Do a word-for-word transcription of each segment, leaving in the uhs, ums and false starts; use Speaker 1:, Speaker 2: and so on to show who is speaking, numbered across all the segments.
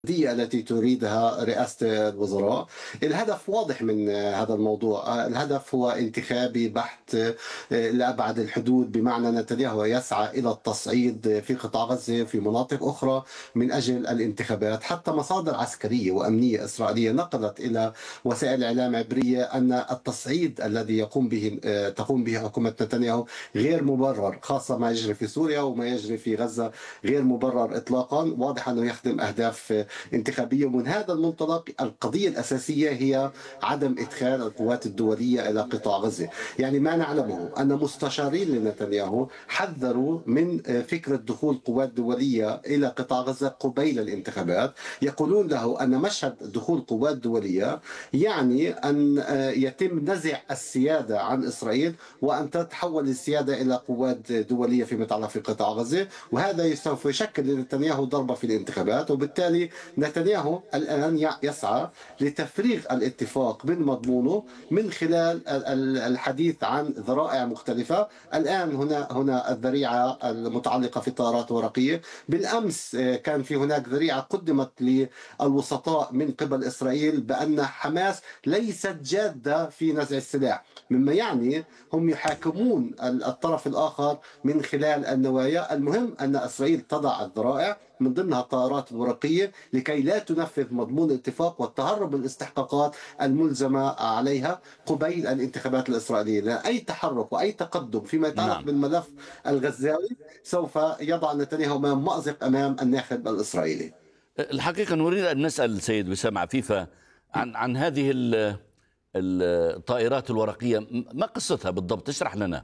Speaker 1: دي التي تريدها رئاسة الوزراء. الهدف واضح من هذا الموضوع، الهدف هو انتخابي بحت لأبعد الحدود، بمعنى نتنياهو يسعى إلى التصعيد في قطاع غزة في مناطق أخرى من أجل الانتخابات. حتى مصادر عسكرية وأمنية إسرائيلية نقلت إلى وسائل إعلام عبرية أن التصعيد الذي يقوم به تقوم به حكومة نتنياهو غير مبرر، خاصة ما يجري في سوريا وما يجري في غزة غير مبرر إطلاقا. واضح أنه يخدم أهداف انتخابية. ومن هذا المنطلق القضية الأساسية هي عدم إدخال القوات الدولية إلى قطاع غزة. يعني ما نعلمه أن مستشارين لنتنياهو حذروا من فكرة دخول قوات دولية إلى قطاع غزة قبيل الانتخابات. يقولون له أن مشهد دخول قوات دولية يعني أن يتم نزع السيادة عن إسرائيل وأن تتحول السيادة إلى قوات دولية فيما يتعلق في قطاع غزة، وهذا سوف يشكل لنتنياهو ضربة في الانتخابات. وبالتالي نتنياهو الآن يسعى لتفريغ الاتفاق من مضمونه من خلال الحديث عن ذرائع مختلفة. الآن هنا هنا الذريعة المتعلقة في الطائرات الورقية. بالأمس كان في هناك ذريعة قدمت للوسطاء من قبل إسرائيل بأن حماس ليست جادة في نزع السلاح، مما يعني هم يحاكمون الطرف الآخر من خلال النوايا. المهم أن إسرائيل تضع الذرائع من ضمنها الطائرات الورقية لكي لا تنفذ مضمون الاتفاق والتهرب من الاستحقاقات الملزمة عليها قبيل الانتخابات الإسرائيلية. لأن أي تحرك وأي تقدم فيما يتعلق
Speaker 2: نعم.
Speaker 1: بالملف الغزاوي سوف يضع نتنياهو أمام مأزق أمام الناخب الإسرائيلي.
Speaker 2: الحقيقة نريد أن نسأل سيد وسام عفيفة عن عن هذه ال- الطائرات الورقية، ما قصتها بالضبط؟ اشرح لنا.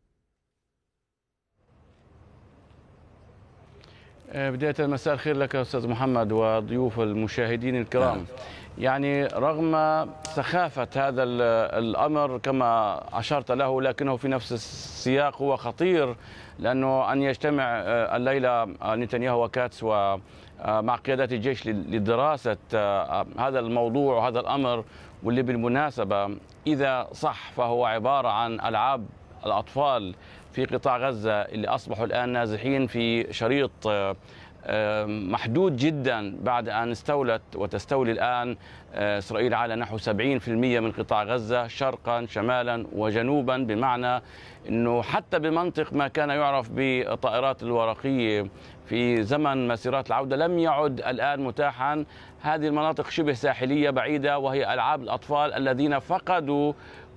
Speaker 3: بداية مساء الخير لك أستاذ محمد وضيوف المشاهدين الكرام.
Speaker 2: نعم.
Speaker 3: يعني رغم سخافة هذا ال- الأمر كما أشرت له، لكنه في نفس السياق هو خطير، لأنه أن يجتمع آه، الليلة نتنياهو وكاتس ومع قيادة الجيش لدراسة آه، هذا الموضوع وهذا الأمر، واللي بالمناسبة إذا صح فهو عبارة عن ألعاب الأطفال في قطاع غزة اللي أصبحوا الآن نازحين في شريط آه، آه، محدود جدا بعد أن استولت وتستولي الآن آه، إسرائيل على نحو سبعين بالمئة من قطاع غزة شرقا شمالا وجنوبا، بمعنى أنه حتى بمنطق ما كان يعرف بالطائرات الورقية في زمن مسيرات العودة لم يعد الآن متاحا. هذه المناطق شبه ساحلية بعيدة، وهي ألعاب الأطفال الذين فقدوا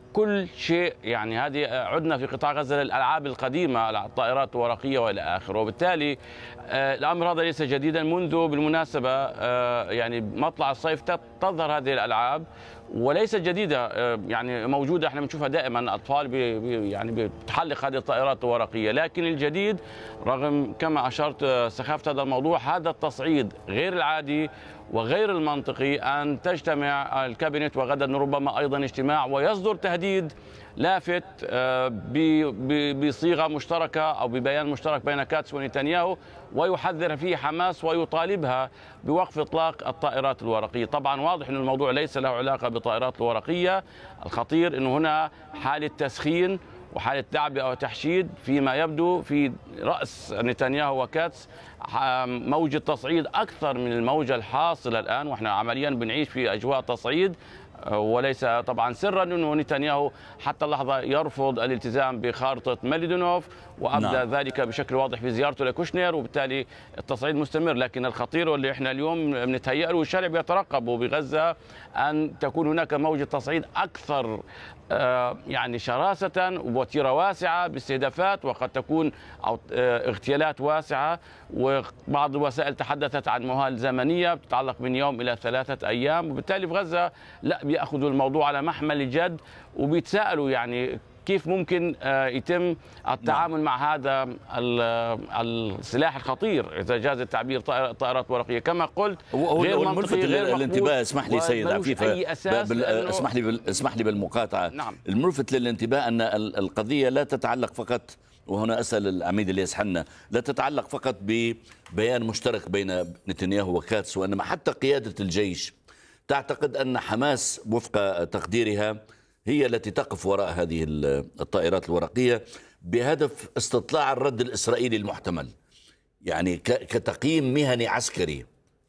Speaker 3: كل شيء. يعني هذه عدنا في قطاع غزة للألعاب القديمة، الطائرات الورقية وإلى آخره. وبالتالي آه، الأمر هذا ليس جديدا. منذ بالمناسبة آه، يعني مطلع الصيف تظهر هذه الألعاب وليست جديدة، آه، يعني موجودة، احنا بنشوفها دائما. الأطفال بي بي يعني بتحلق هذه الطائرات الورقية. لكن الجديد رغم كما أشرت آه، سخافة هذا الموضوع، هذا التصعيد غير العادي وغير المنطقي أن تجتمع الكابينت، وغدا ربما أيضا اجتماع، ويصدر تهديد لافت آه، ب- ب- بصيغة مشتركة أو ببيان مشترك بين كاتس ونتنياهو، ويحذر فيه حماس ويطالبها بوقف إطلاق الطائرات الورقية. طبعا واضح أن الموضوع ليس له علاقة بالطائرات الورقية. الخطير أنه هنا حالة تسخين وحالة تعبئة وتحشيد فيما يبدو في رأس نتنياهو وكاتس، موجة تصعيد أكثر من الموجة الحاصلة الآن، وإحنا عمليا بنعيش في أجواء تصعيد. وليس طبعا سرا أنه نتنياهو حتى اللحظة يرفض الالتزام بخارطة ميليدونوف، وأبدى
Speaker 2: نعم.
Speaker 3: ذلك بشكل واضح في زيارته لكوشنير، وبالتالي التصعيد مستمر. لكن الخطير واللي احنا اليوم بنتهيأ له والشارع بيترقبه بغزة أن تكون هناك موجة تصعيد أكثر آه، يعني شراسة ووتيرة واسعة باستهدافات، وقد تكون أو آه، اغتيالات واسعة. وبعض الوسائل تحدثت عن مهال زمنية تتعلق من يوم إلى ثلاثة أيام. وبالتالي في غزة لا بيأخذوا الموضوع على محمل الجد، وبيتساءلوا يعني كيف ممكن آه، يتم التعامل مع هذا ال- السلاح الخطير، إذا جاز التعبير، طائر- طائرات ورقية كما قلت،
Speaker 2: هو
Speaker 3: غير
Speaker 2: هو
Speaker 3: منطقي،
Speaker 2: الملفت
Speaker 3: غير مقبول،
Speaker 2: للانتباه، اسمح لي سيد
Speaker 3: وملوش
Speaker 2: عفيفة،
Speaker 3: أي أساس،
Speaker 2: بال-
Speaker 3: لأنه
Speaker 2: اسمح لي بال- اسمح لي بالمقاطعة.
Speaker 3: نعم.
Speaker 2: الملفت للانتباه أن ال- القضية لا تتعلق فقط، وهنا أسأل العميد الياس حنا، لا تتعلق فقط ببيان مشترك بين نتنياهو وكاتس، وإنما حتى قيادة الجيش تعتقد أن حماس وفق تقديرها هي التي تقف وراء هذه ال- الطائرات الورقية بهدف استطلاع الرد الإسرائيلي المحتمل، يعني ك- كتقييم مهني عسكري.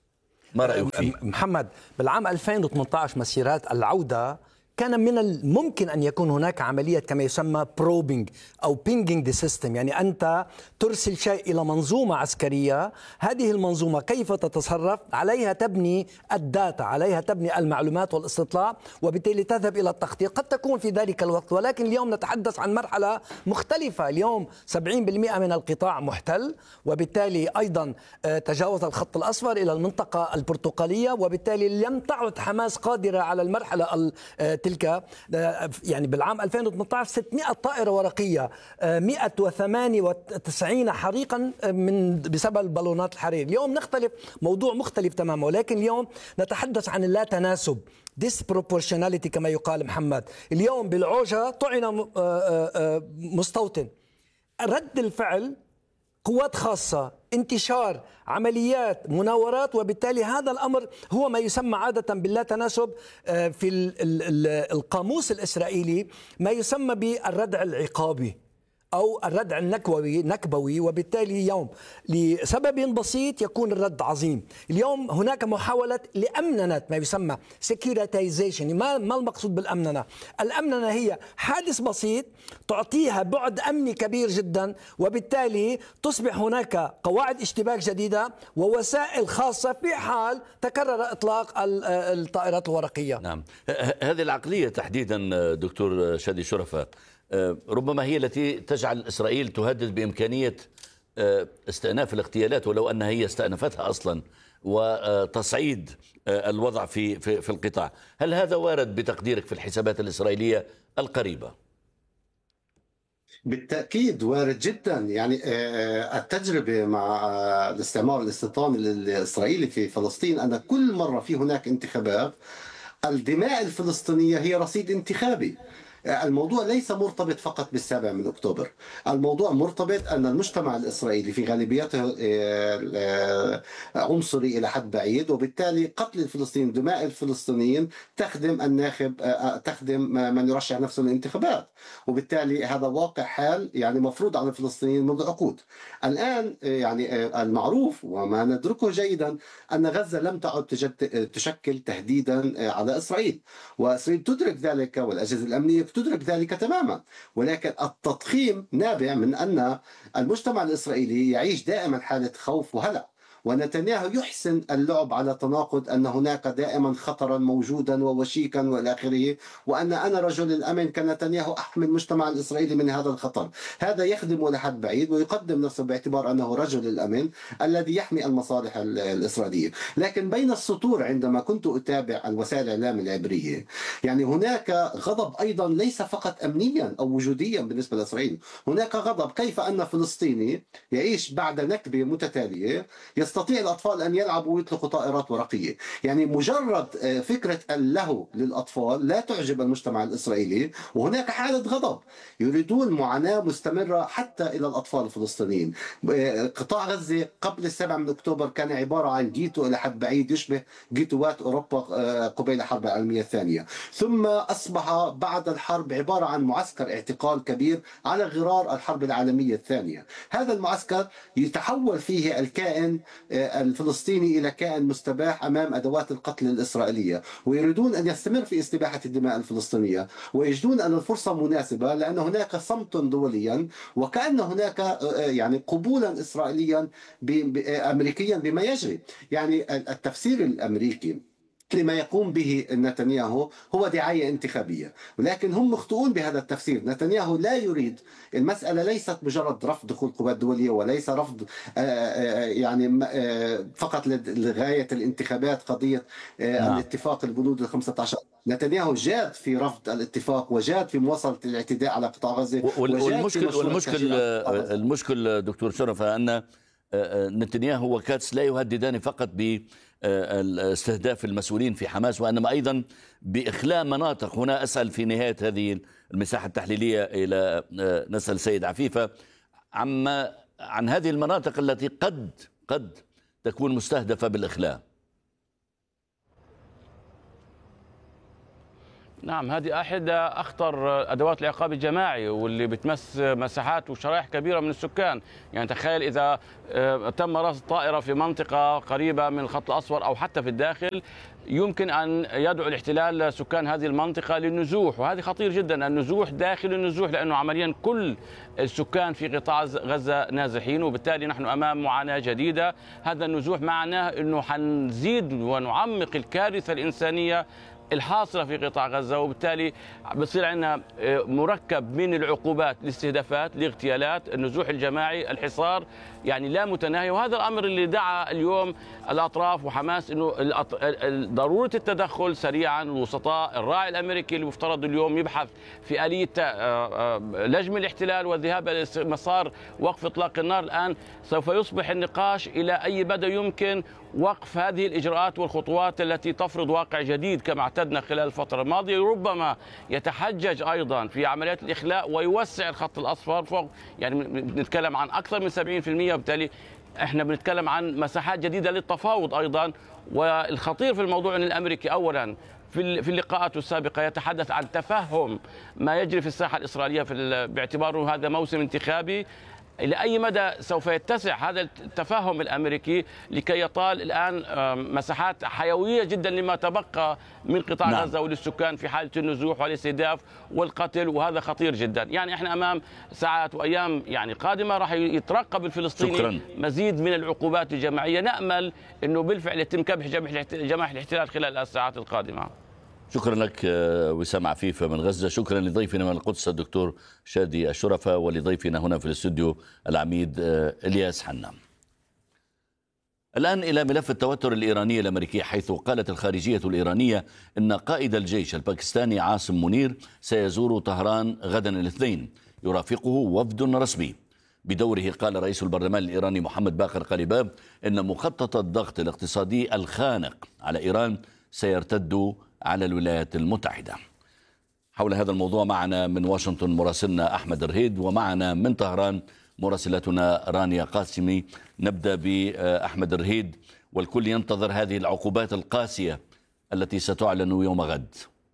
Speaker 2: ما رأيك فيه؟
Speaker 4: محمد، بالعام ألفين وثمانية عشر مسيرات العودة كان من الممكن أن يكون هناك عملية كما يسمى بروبينج أو بينجينج دي سيستم، يعني أنت ترسل شيء إلى منظومة عسكرية، هذه المنظومة كيف تتصرف عليها تبني الداتا، عليها تبني المعلومات والاستطلاع، وبالتالي تذهب إلى التخطيط. قد تكون في ذلك الوقت، ولكن اليوم نتحدث عن مرحلة مختلفة. اليوم سبعين بالمئة من القطاع محتل، وبالتالي أيضا تجاوز الخط الأصفر إلى المنطقة البرتقالية، وبالتالي لم تعد حماس قادرة على المرحلة تلك. يعني بالعام ألفين وثمانية عشر ستمئة طائرة ورقية، مئة وثمانية وتسعين حريقا من بسبب البالونات الحرير. اليوم نختلف، موضوع مختلف تماما، ولكن اليوم نتحدث عن اللا تناسب، disproportionality كما يقال محمد. اليوم بالعوجة طعن مستوطن، رد الفعل قوات خاصة، انتشار عمليات مناورات، وبالتالي هذا الأمر هو ما يسمى عادة باللا تناسب في القاموس الإسرائيلي، ما يسمى بالردع العقابي أو الردع النكبوي نكبوي وبالتالي يوم لسبب بسيط يكون الرد عظيم. اليوم هناك محاولة لأمننة ما يسمى securitization. ما ما المقصود بالأمننة؟ الأمننة هي حادث بسيط تعطيها بعد أمني كبير جدا، وبالتالي تصبح هناك قواعد اشتباك جديدة ووسائل خاصة في حال تكرر إطلاق الطائرات الورقية.
Speaker 2: نعم، هذه العقلية تحديدا دكتور شادي شرفة ربما هي التي تجعل إسرائيل تهدد بإمكانية استئناف الاغتيالات، ولو أنها هي استأنفتها أصلا، وتصعيد الوضع في في في القطاع. هل هذا وارد بتقديرك في الحسابات الإسرائيلية القريبة؟
Speaker 1: بالتأكيد وارد جدا. يعني التجربة مع الاستعمار الاستيطاني الإسرائيلي في فلسطين أن كل مرة في هناك انتخابات الدماء الفلسطينية هي رصيد انتخابي. الموضوع ليس مرتبط فقط بالسابع من أكتوبر، الموضوع مرتبط أن المجتمع الإسرائيلي في غالبيته عنصري إلى حد بعيد، وبالتالي قتل الفلسطينيين، دماء الفلسطينيين تخدم الناخب، تخدم من يرشح نفسه للانتخابات، وبالتالي هذا واقع حال يعني مفروض على الفلسطينيين منذ عقود. الآن يعني المعروف وما ندركه جيدا أن غزة لم تعد تشكل تهديدا على إسرائيل، وإسرائيل تدرك ذلك والأجهزة الأمنية تدرك ذلك تماما، ولكن التضخيم نابع من أن المجتمع الإسرائيلي يعيش دائما حالة خوف وهلع، ونتنياهو يحسن اللعب على تناقض أن هناك دائما خطرا موجودا ووشيكا والى اخره، وأن أنا رجل الأمن كنتنياهو أحمي المجتمع الإسرائيلي من هذا الخطر. هذا يخدم لحد بعيد ويقدم نفسه باعتبار أنه رجل الأمن الذي يحمي المصالح الإسرائيلية. لكن بين السطور عندما كنت أتابع الوسائل الإعلام العبرية، يعني هناك غضب أيضا ليس فقط أمنيا أو وجوديا بالنسبة لإسرائيل، هناك غضب كيف أن فلسطيني يعيش بعد نكبة متتالية يستطيع الأطفال أن يلعبوا ويطلقوا طائرات ورقية. يعني مجرد فكرة اللهو للأطفال لا تعجب المجتمع الإسرائيلي، وهناك حالة غضب، يريدون معاناة مستمرة حتى إلى الأطفال الفلسطينيين. قطاع غزة قبل السابع من أكتوبر كان عبارة عن جيتو إلى حد بعيد يشبه جيتوات أوروبا قبيل الحرب العالمية الثانية، ثم أصبح بعد الحرب عبارة عن معسكر اعتقال كبير على غرار الحرب العالمية الثانية. هذا المعسكر يتحول فيه الكائن الفلسطيني إلى كائن مستباح أمام أدوات القتل الإسرائيلية، ويريدون أن يستمر في استباحة الدماء الفلسطينية، ويجدون أن الفرصة مناسبة لأن هناك صمت دوليا، وكأن هناك يعني قبولا إسرائيليا أمريكيا بما يجري. يعني التفسير الأمريكي لما يقوم به نتنياهو هو دعاية انتخابية، ولكن هم مخطئون بهذا التفسير. نتنياهو لا يريد، المسألة ليست مجرد رفض دخول قوات دولية، وليس رفض يعني فقط لغاية الانتخابات، قضية الاتفاق البنود ال خمسة عشر. نتنياهو جاد في رفض الاتفاق وجاد في مواصلة الاعتداء على قطاع غزة.
Speaker 2: والمشكل والمشكل المشكل دكتور شرفة أن نتنياهو وكاتس لا يهددان فقط باستهداف المسؤولين في حماس، وإنما أيضا بإخلاء مناطق. هنا أسأل في نهاية هذه المساحة التحليلية إلى نسأل سيد عفيفة عما عن هذه المناطق التي قد قد تكون مستهدفة بالإخلاء.
Speaker 3: نعم، هذه أحد أخطر أدوات العقاب الجماعي واللي بتمس مساحات وشرائح كبيرة من السكان. يعني تخيل إذا تم رصد طائرة في منطقة قريبة من الخط الأصفر أو حتى في الداخل، يمكن أن يدعو الاحتلال سكان هذه المنطقة للنزوح، وهذه خطير جدا، النزوح داخل النزوح، لأنه عمليا كل السكان في قطاع غزة نازحين، وبالتالي نحن أمام معاناة جديدة. هذا النزوح معناه أنه حنزيد ونعمق الكارثة الإنسانية الحاصلة في قطاع غزة، وبالتالي بصير عندنا مركب من العقوبات، الاستهدافات، الاغتيالات، النزوح الجماعي، الحصار، يعني لا متناهي. وهذا الأمر اللي دعا اليوم الأطراف وحماس أنه ضرورة التدخل سريعا. الوسطاء، الراعي الأمريكي المفترض اليوم يبحث في آلية لجم الاحتلال والذهاب إلى مسار وقف إطلاق النار، الآن سوف يصبح النقاش إلى أي مدى يمكن وقف هذه الإجراءات والخطوات التي تفرض واقع جديد كما اعتدنا خلال الفترة الماضية. ربما يتحجج أيضا في عمليات الإخلاء ويوسع الخط الأصفر فوق، يعني بنتكلم عن أكثر من سبعين بالمئة، وبالتالي احنا بنتكلم عن مساحات جديدة للتفاوض أيضا. والخطير في الموضوع أن الأمريكي أولا في في اللقاءات السابقة يتحدث عن تفهم ما يجري في الساحة الإسرائيلية في باعتباره هذا موسم انتخابي. إلى أي مدى سوف يتسع هذا التفاهم الأمريكي لكي يطال الآن مساحات حيوية جدا لما تبقى من قطاع نعم. غزة وللسكان في حالة النزوح والاستهداف والقتل، وهذا خطير جدا. يعني احنا أمام ساعات وأيام يعني قادمة راح يترقب الفلسطيني شكرا. مزيد من العقوبات الجماعية، نأمل أنه بالفعل يتم كبح جماح الاحتلال خلال الساعات القادمة.
Speaker 2: شكرا لك وسام عفيفة من غزة. شكرا لضيفنا من القدس الدكتور شادي الشرفة، ولضيفنا هنا في الاستوديو العميد إلياس حنام. الآن إلى ملف التوتر الإيراني الأمريكي، حيث قالت الخارجية الإيرانية أن قائد الجيش الباكستاني عاصم منير سيزور طهران غدا الاثنين، يرافقه وفد رسمي. بدوره قال رئيس البرلمان الإيراني محمد باقر قليباف أن مخطط الضغط الاقتصادي الخانق على إيران سيرتد على الولايات المتحدة. حول هذا الموضوع معنا من واشنطن مراسلنا أحمد الرهيد، ومعنا من طهران مراسلتنا رانيا قاسمي. نبدأ بأحمد الرهيد، والكل ينتظر هذه العقوبات القاسية التي ستعلن يوم غد.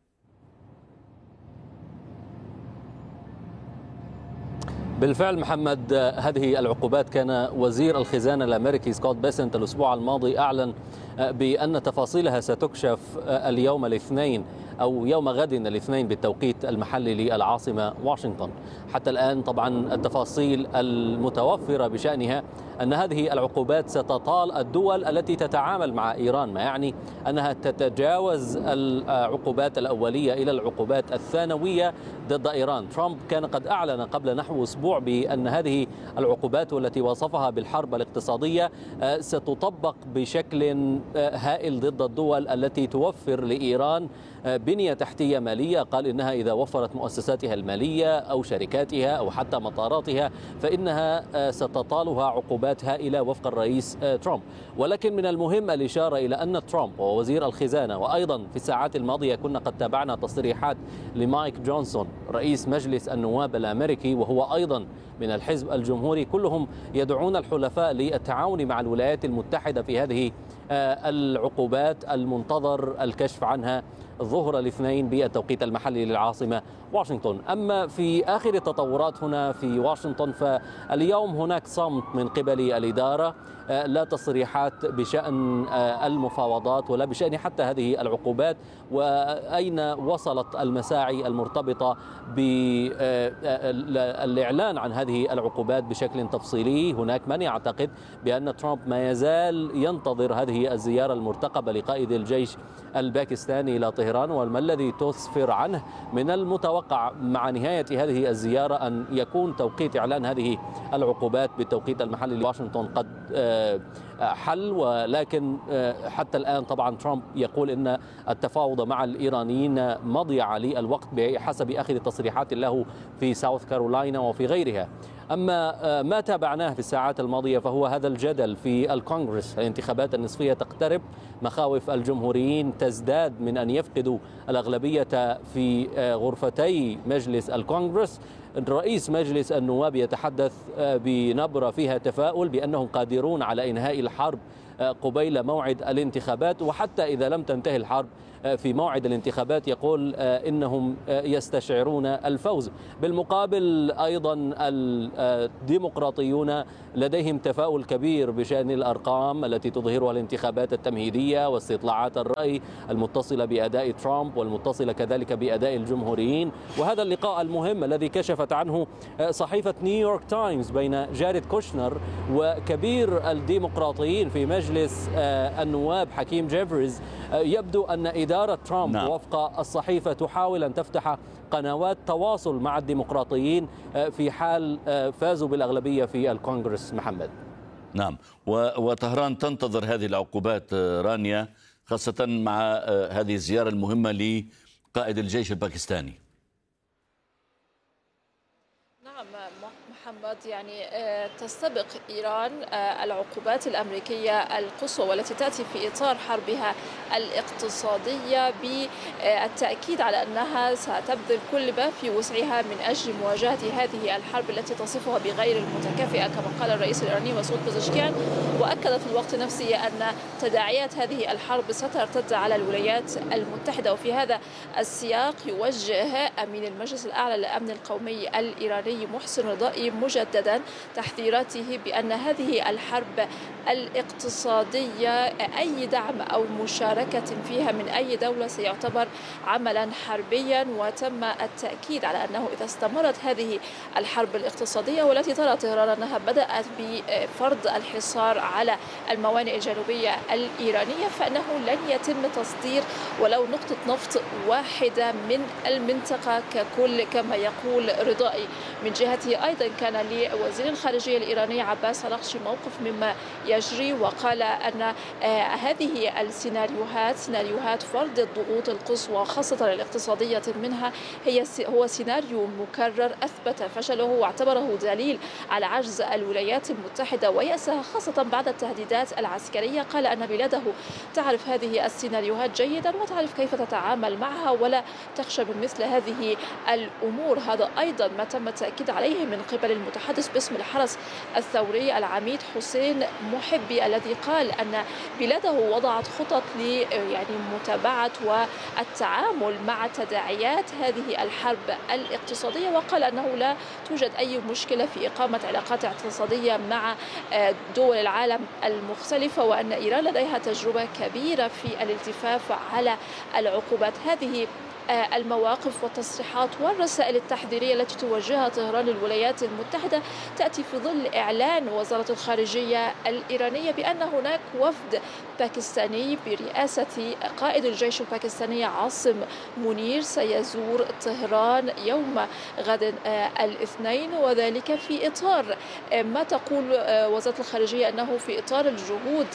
Speaker 5: بالفعل محمد، هذه العقوبات كان وزير الخزانة الأمريكي سكوت بيسنت الأسبوع الماضي أعلن بأن تفاصيلها ستكشف اليوم الاثنين أو يوم غد الاثنين بالتوقيت المحلي للعاصمة واشنطن. حتى الآن طبعا التفاصيل المتوفرة بشأنها أن هذه العقوبات ستطال الدول التي تتعامل مع إيران، ما يعني أنها تتجاوز العقوبات الأولية إلى العقوبات الثانوية ضد إيران. ترامب كان قد أعلن قبل نحو أسبوع بأن هذه العقوبات والتي وصفها بالحرب الاقتصادية ستطبق بشكل هائل ضد الدول التي توفر لإيران بنية تحتية مالية. قال إنها إذا وفرت مؤسساتها المالية أو شركاتها أو حتى مطاراتها فإنها ستطالها عقوبات هائلة وفق الرئيس ترامب. ولكن من المهم الإشارة إلى أن ترامب ووزير الخزانة، وأيضا في الساعات الماضية كنا قد تابعنا تصريحات لمايك جونسون رئيس مجلس النواب الأمريكي وهو أيضا من الحزب الجمهوري، كلهم يدعون الحلفاء للتعاون مع الولايات المتحدة في هذه العقوبات المنتظر الكشف عنها ظهر الاثنين بالتوقيت المحلي للعاصمة واشنطن. أما في آخر التطورات هنا في واشنطن فاليوم هناك صمت من قبل الإدارة، لا تصريحات بشأن المفاوضات ولا بشأن حتى هذه العقوبات، وأين وصلت المساعي المرتبطة بالإعلان عن هذه العقوبات بشكل تفصيلي. هناك من يعتقد بأن ترامب ما يزال ينتظر هذه الزيارة المرتقبة لقائد الجيش الباكستاني إلى طهران، وما الذي تسفر عنه من المتوقع مع نهاية هذه الزيارة أن يكون توقيت إعلان هذه العقوبات بالتوقيت المحلي لواشنطن قد حل. ولكن حتى الآن طبعا ترامب يقول إن التفاوض مع الإيرانيين مضيع للوقت بحسب آخر تصريحات له في ساوث كارولاينا وفي غيرها. أما ما تابعناه في الساعات الماضية فهو هذا الجدل في الكونغرس. الانتخابات النصفية تقترب، مخاوف الجمهوريين تزداد من أن يفقدوا الأغلبية في غرفتي مجلس الكونغرس. رئيس مجلس النواب يتحدث بنبرة فيها تفاؤل بأنهم قادرون على إنهاء الحرب قبيل موعد الانتخابات، وحتى إذا لم تنتهي الحرب في موعد الانتخابات يقول إنهم يستشعرون الفوز. بالمقابل أيضا الديمقراطيون لديهم تفاؤل كبير بشأن الأرقام التي تظهرها الانتخابات التمهيدية واستطلاعات الرأي المتصلة بأداء ترامب والمتصلة كذلك بأداء الجمهوريين. وهذا اللقاء المهم الذي كشفت عنه صحيفة نيويورك تايمز بين جاريد كوشنر وكبير الديمقراطيين في مجلس النواب حكيم جيفريز، يبدو أن إدارة ترامب نعم. وفق الصحيفة تحاول أن تفتح قنوات تواصل مع الديمقراطيين في حال فازوا بالأغلبية في الكونغرس. محمد.
Speaker 2: نعم، وطهران تنتظر هذه العقوبات رانيا، خاصة مع هذه الزيارة المهمة لقائد الجيش الباكستاني.
Speaker 6: نعم محمد، يعني تستبق إيران العقوبات الأمريكية القصوى والتي تأتي في إطار حربها الاقتصادية بالتأكيد على أنها ستبذل كل ما في وسعها من أجل مواجهة هذه الحرب التي تصفها بغير المتكافئة كما قال الرئيس الإيراني مسعود بزشكيان. وأكد في الوقت نفسه أن تداعيات هذه الحرب سترتد على الولايات المتحدة. وفي هذا السياق يوجه أمين المجلس الأعلى للأمن القومي الإيراني محسن رضائي مجددا تحذيراته بأن هذه الحرب الاقتصادية أي دعم أو مشاركة فيها من أي دولة سيعتبر عملا حربيا. وتم التأكيد على أنه إذا استمرت هذه الحرب الاقتصادية والتي ترى طهران أنها بدأت بفرض الحصار على الموانئ الجنوبية الإيرانية فإنه لن يتم تصدير ولو نقطة نفط واحدة من المنطقة ككل كما يقول رضائي. من جهته أيضا كان لوزير الخارجية الإيراني عباس أراغشي موقف مما يجري، وقال أن هذه السيناريوهات سيناريوهات فرض الضغوط القصوى خاصة الاقتصادية منها هي هو سيناريو مكرر أثبت فشله واعتبره دليل على عجز الولايات المتحدة ويأسها خاصة بعد التهديدات العسكرية. قال أن بلاده تعرف هذه السيناريوهات جيدا وتعرف كيف تتعامل معها ولا تخشى من مثل هذه الأمور. هذا أيضا ما تم التأكيد عليه من قبل المتحدث باسم الحرس الثوري العميد حسين محبي الذي قال أن بلاده وضعت خطط ل يعني متابعة والتعامل مع تداعيات هذه الحرب الاقتصادية. وقال أنه لا توجد أي مشكلة في إقامة علاقات اقتصادية مع دول العالم المختلفة وأن إيران لديها تجربة كبيرة في الالتفاف على العقوبات. هذه المواقف والتصريحات والرسائل التحذيرية التي توجهها طهران للولايات المتحدة تأتي في ظل إعلان وزارة الخارجية الإيرانية بأن هناك وفد باكستاني برئاسة قائد الجيش الباكستاني عاصم منير سيزور طهران يوم غد الاثنين، وذلك في إطار ما تقول وزارة الخارجية أنه في إطار الجهود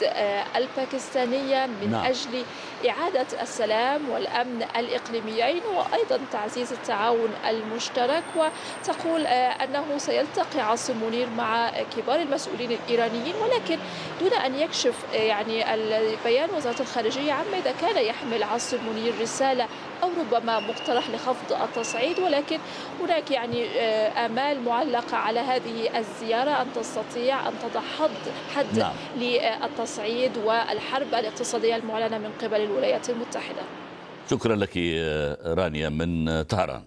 Speaker 6: الباكستانية من نعم. أجل إعادة السلام والأمن الإقليميين وأيضا تعزيز التعاون المشترك. وتقول أنه سيلتقي عاصم منير مع كبار المسؤولين الإيرانيين ولكن دون أن يكشف يعني بيان وزارة الخارجية عما إذا كان يحمل عاصم منير رسالة أو ربما مقترح لخفض التصعيد. ولكن هناك يعني آمال معلقة على هذه الزيارة أن تستطيع أن تضع حد حد نعم. للتصعيد والحرب الاقتصادية المعلنة من قبل الولايات المتحدة.
Speaker 2: شكرا لك رانيا من طهران.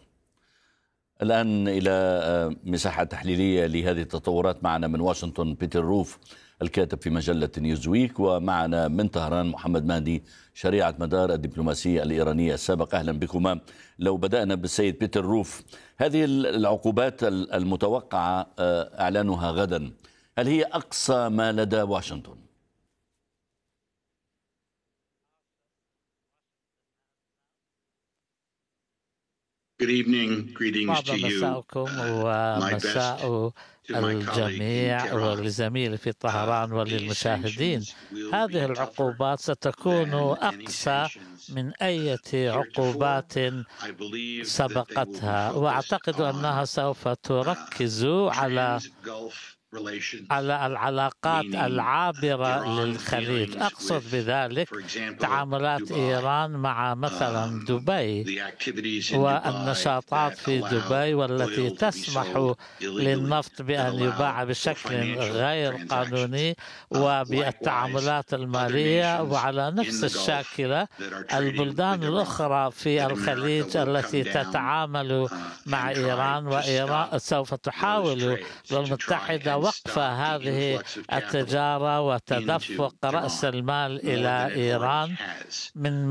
Speaker 2: الآن إلى مساحة تحليلية لهذه التطورات. معنا من واشنطن بيتر روف الكاتب في مجلة نيوزويك، ومعنا من طهران محمد مهدي شريعة مدار الدبلوماسية الإيرانية السابق. أهلا بكما. لو بدأنا بالسيد بيتر روف، هذه العقوبات المتوقعة إعلانها غدا هل هي أقصى ما لدى واشنطن؟
Speaker 7: Good evening. Greetings to you.
Speaker 8: مساءكم ومساء الجميع ولزميلي في طهران وللمشاهدين. هذه العقوبات ستكون أقصى من أي عقوبات سبقتها، وأعتقد أنها سوف تركز على على العلاقات العابرة للخليج. أقصد بذلك تعاملات إيران مع مثلا دبي والنشاطات في دبي والتي تسمح للنفط بأن يباع بشكل غير قانوني، وبالتعاملات المالية. وعلى نفس الشاكلة البلدان الأخرى في الخليج التي تتعامل مع إيران، وإيران سوف تحاول المتحدة وقف هذه التجارة وتدفق رأس المال إلى إيران من